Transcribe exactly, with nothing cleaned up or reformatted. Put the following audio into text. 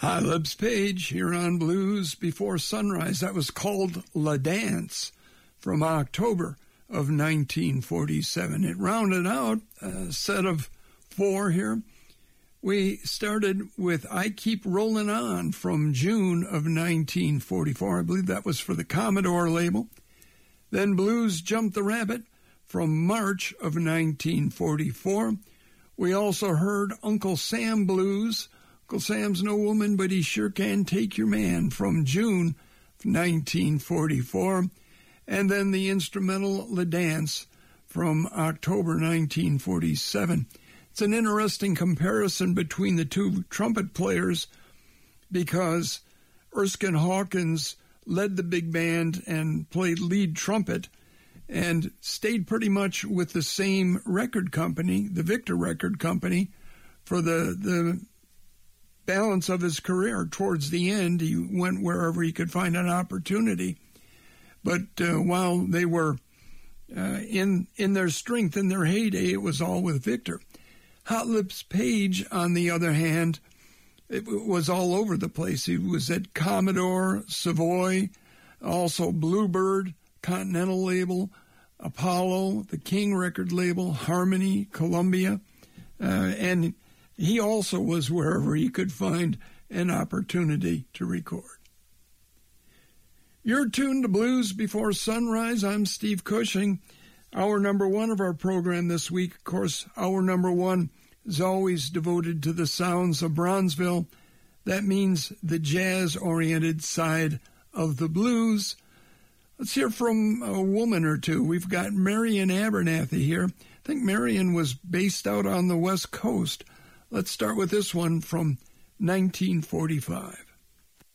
High Lips Page here on Blues Before Sunrise. That was called La Dance from October of nineteen forty-seven. It rounded out a set of four here. We started with I Keep Rolling On from June of nineteen forty-four. I believe that was for the Commodore label. Then Blues Jump the Rabbit from March of nineteen forty-four. We also heard Uncle Sam Blues. Uncle Sam's no woman, but he sure can take your man from June of nineteen forty-four. And then the instrumental La Dance from October nineteen forty-seven. It's an interesting comparison between the two trumpet players because Erskine Hawkins led the big band and played lead trumpet and stayed pretty much with the same record company, the Victor Record Company, for the, the balance of his career. Towards the end, he went wherever he could find an opportunity. But uh, while they were uh, in in their strength, in their heyday, it was all with Victor. Hot Lips Page, on the other hand, it was all over the place. He was at Commodore, Savoy, also Bluebird, Continental label, Apollo, the King record label, Harmony, Columbia, uh, and he also was wherever he could find an opportunity to record. You're tuned to Blues Before Sunrise. I'm Steve Cushing. Hour number one of our program this week, of course, hour number one is always devoted to the sounds of Bronzeville. That means the jazz-oriented side of the blues. Let's hear from a woman or two. We've got Marian Abernathy here. I think Marian was based out on the West Coast. Let's start with this one from nineteen forty-five.